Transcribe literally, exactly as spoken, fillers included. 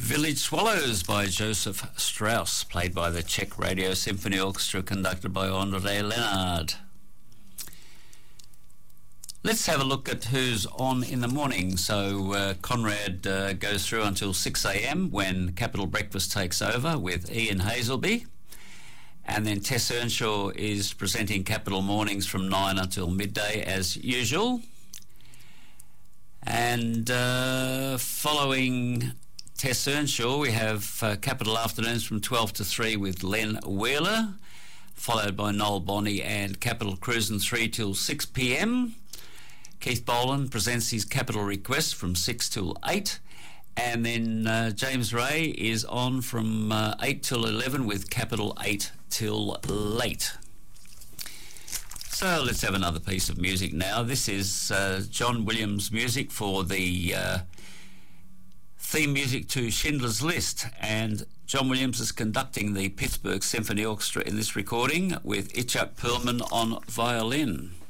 Village Swallows by Joseph Strauss, played by the Czech Radio Symphony Orchestra, conducted by André Leonard. Let's have a look at who's on in the morning. So uh, Conrad uh, goes through until six a m when Capital Breakfast takes over with Ian Hazelby. And then Tess Earnshaw is presenting Capital Mornings from nine until midday as usual. And uh, following Tess Earnshaw, we have uh, Capital Afternoons from twelve to three with Len Wheeler, followed by Noel Bonney and Capital Cruising three till six p m. Keith Boland presents his Capital Request from six till eight. And then uh, James Ray is on from uh, eight till eleven with Capital eight till late. So let's have another piece of music now. This is uh, John Williams music for the uh, theme music to Schindler's List, and John Williams is conducting the Pittsburgh Symphony Orchestra in this recording with Itzhak Perlman on violin.